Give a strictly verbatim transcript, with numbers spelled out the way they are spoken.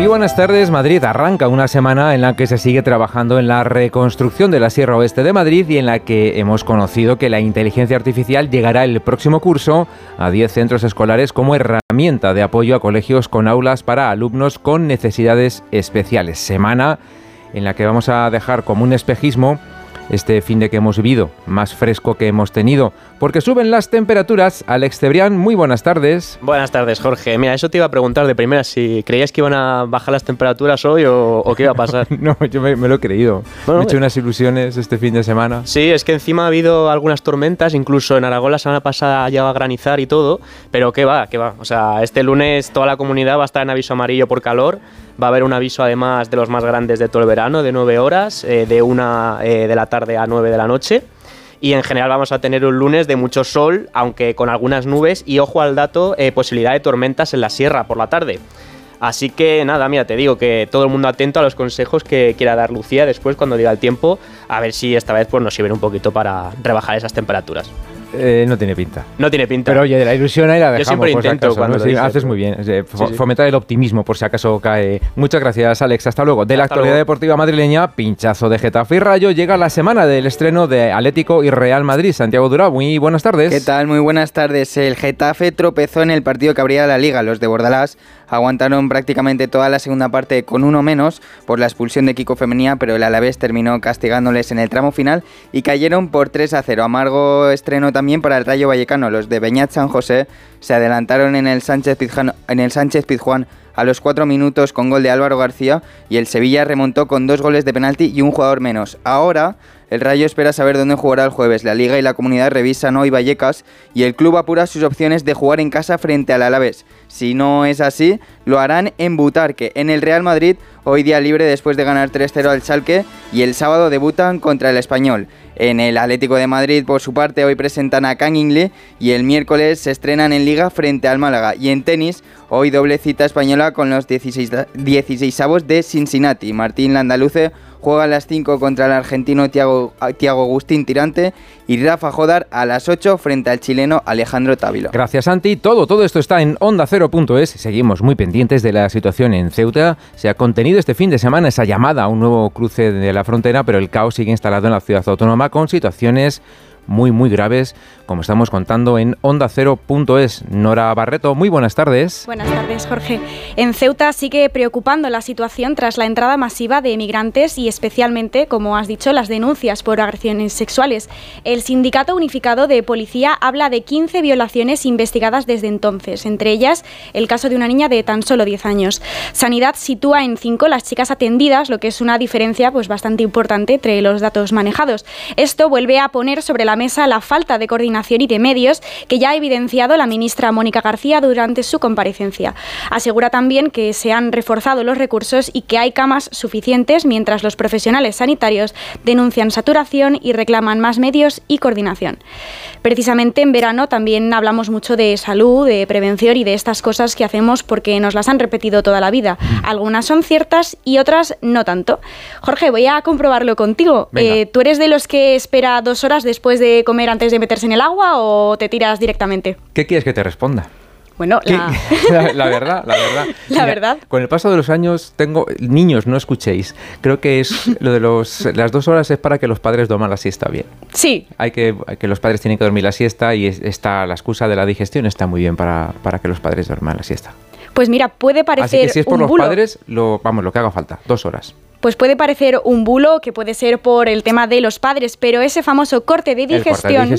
Muy buenas tardes. Madrid arranca una semana en la que se sigue trabajando en la reconstrucción de la Sierra Oeste de Madrid y en la que hemos conocido que la inteligencia artificial llegará el próximo curso a diez centros escolares como herramienta de apoyo a colegios con aulas para alumnos con necesidades especiales. Semana en la que vamos a dejar como un espejismo este fin de que hemos vivido, más fresco que hemos tenido, porque suben las temperaturas. Alex Cebrián, muy buenas tardes. Buenas tardes, Jorge. Mira, eso te iba a preguntar de primera, si creías que iban a bajar las temperaturas hoy o, o qué iba a pasar. No, yo me, me lo he creído. Bueno, me he hecho unas ilusiones este fin de semana. Sí, es que encima ha habido algunas tormentas, incluso en Aragón la semana pasada llegó a granizar y todo, pero qué va, qué va. O sea, este lunes toda la comunidad va a estar en aviso amarillo por calor. Va a haber un aviso además de los más grandes de todo el verano, de nueve horas, eh, de una eh, de la tarde a nueve de la noche. Y en general vamos a tener un lunes de mucho sol, aunque con algunas nubes. Y ojo al dato, eh, posibilidad de tormentas en la sierra por la tarde. Así que nada, mira, te digo que todo el mundo atento a los consejos que quiera dar Lucía después cuando diga el tiempo. A ver si esta vez pues, nos sirven un poquito para rebajar esas temperaturas. Eh, no tiene pinta. No tiene pinta. Pero oye, de la ilusión ahí la dejamos. Yo siempre por intento si acaso, cuando ¿no? lo Sí, dices, haces pero... muy bien. Eh, sí, sí. Fomentar el optimismo por si acaso cae. Muchas gracias, Alex. Hasta luego. De la Hasta actualidad luego. deportiva madrileña, pinchazo de Getafe y Rayo. Llega la semana del estreno de Atlético y Real Madrid. Santiago Durao, muy buenas tardes. ¿Qué tal? Muy buenas tardes. El Getafe tropezó en el partido que abría la Liga. Los de Bordalás aguantaron prácticamente toda la segunda parte con uno menos por la expulsión de Kiko Femenía, pero el Alavés terminó castigándoles en el tramo final y cayeron por tres a cero. Amargo estreno también para el Rayo Vallecano. Los de Beñat San José se adelantaron en el Sánchez Pizjuán, en el Sánchez Pizjuán a los cuatro minutos con gol de Álvaro García y el Sevilla remontó con dos goles de penalti y un jugador menos. Ahora el Rayo espera saber dónde jugará el jueves. La Liga y la Comunidad revisan hoy Vallecas y el club apura sus opciones de jugar en casa frente al Alavés. Si no es así, lo harán en Butarque, en el Real Madrid, hoy día libre después de ganar tres cero al Schalke, y el sábado debutan contra el Español. En el Atlético de Madrid, por su parte, hoy presentan a Kang In Lee y el miércoles se estrenan en Liga frente al Málaga. Y en tenis, hoy doble cita española con los dieciseisavos de Cincinnati. Martín Landaluce juega a las cinco contra el argentino Thiago, Thiago Agustín Tirante y Rafa Jodar a las ocho frente al chileno Alejandro Távilo. Gracias, Santi. Todo, todo esto está en onda cero punto es. Seguimos muy pendientes de la situación en Ceuta. Se ha contenido este fin de semana esa llamada a un nuevo cruce de la frontera, pero el caos sigue instalado en la ciudad autónoma con situaciones muy, muy graves, como estamos contando en onda cero punto es. Nora Barreto, muy buenas tardes. Buenas tardes, Jorge. En Ceuta sigue preocupando la situación tras la entrada masiva de migrantes y especialmente, como has dicho, las denuncias por agresiones sexuales. El Sindicato Unificado de Policía habla de quince violaciones investigadas desde entonces, entre ellas el caso de una niña de tan solo diez años. Sanidad sitúa en cinco las chicas atendidas, lo que es una diferencia pues, bastante importante entre los datos manejados. Esto vuelve a poner sobre la mesa la falta de coordinación y de medios que ya ha evidenciado la ministra Mónica García durante su comparecencia. Asegura también que se han reforzado los recursos y que hay camas suficientes, mientras los profesionales sanitarios denuncian saturación y reclaman más medios y coordinación. Precisamente en verano también hablamos mucho de salud, de prevención y de estas cosas que hacemos porque nos las han repetido toda la vida. Algunas son ciertas y otras no tanto. Jorge, voy a comprobarlo contigo. Eh, ¿Tú eres de los que espera dos horas después de de comer antes de meterse en el agua o te tiras directamente? ¿Qué quieres que te responda? Bueno, la... la, la verdad, la verdad. La Mira, verdad. Con el paso de los años tengo... Niños, no escuchéis. Creo que es lo de los, las dos horas es para que los padres duerman la siesta bien. Sí. Hay que, que los padres tienen que dormir la siesta y está, la excusa de la digestión está muy bien para, para que los padres duerman la siesta. Pues mira, puede parecer Así que si es por un los bulo. padres, lo, vamos, lo que haga falta. Dos horas. Pues puede parecer un bulo, que puede ser por el tema de los padres, pero ese famoso corte de digestión...